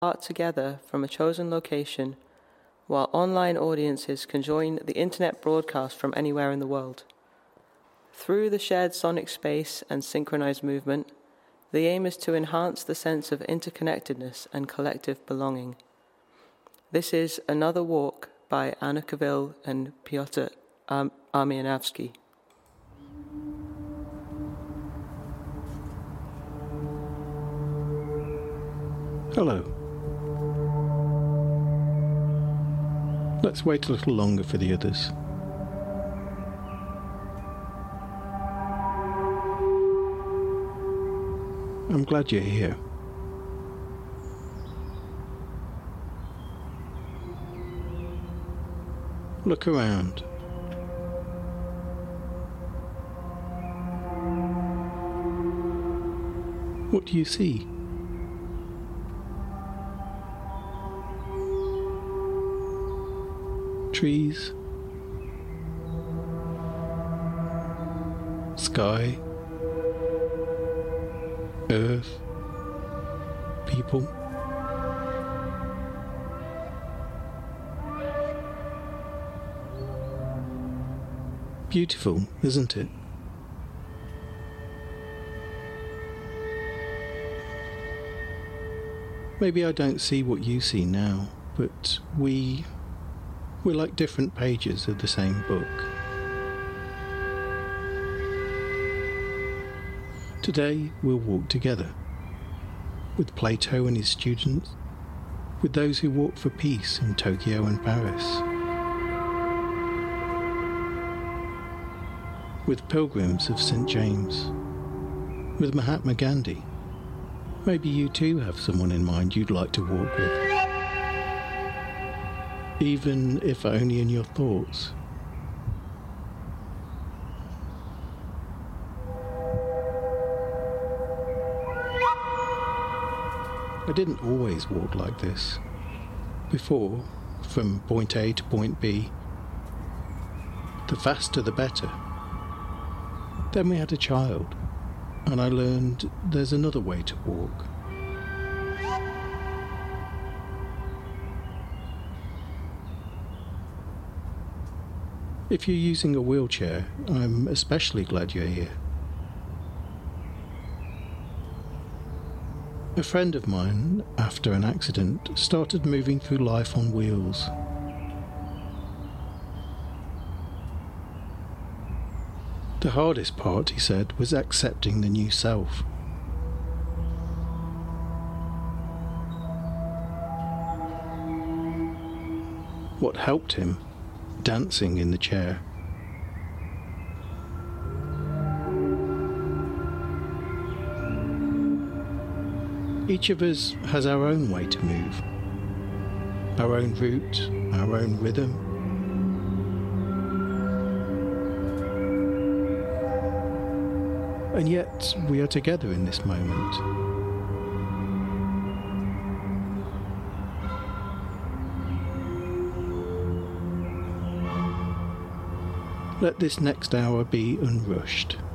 art together from a chosen location, while online audiences can join the internet broadcast from anywhere in the world. Through the shared sonic space and synchronized movement, the aim is to enhance the sense of interconnectedness and collective belonging. This is Another Walk by Anna Kavil and Piotr Armianowski. Hello. Let's wait a little longer for the others. I'm glad you're here. Look around. What do you see? Trees, sky, earth, people. Beautiful, isn't it? Maybe I don't see what you see now, but we're like different pages of the same book. Today we'll walk together, with Plato and his students, with those who walk for peace in Tokyo and Paris, with pilgrims of St. James, with Mahatma Gandhi. Maybe you too have someone in mind you'd like to walk with. Even if only in your thoughts. I didn't always walk like this. Before, from point A to point B, the faster the better. Then we had a child, and I learned there's another way to walk. If you're using a wheelchair, I'm especially glad you're here. A friend of mine, after an accident, started moving through life on wheels. The hardest part, he said, was accepting the new self. What helped him? Dancing in the chair. Each of us has our own way to move, our own route, our own rhythm. And yet we are together in this moment. Let this next hour be unrushed.